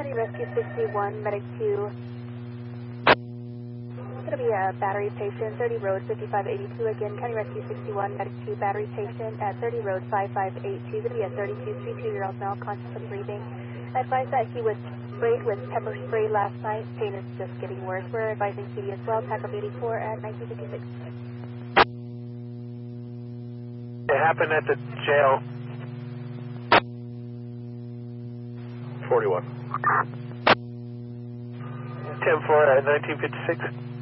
County Rescue 61, Medic 2. It's going to be a battery patient, 30 Road 5582. Again, County Rescue 61, Medic 2, battery patient at 30 Road 5582. Going to be a 32-year-old male, conscious and breathing. Advised that he was sprayed with pepper spray last night. Pain is just getting worse. We're advising PD as well. TAC of 84 at 1956. It happened at the jail. 41. 10-4 at 1956.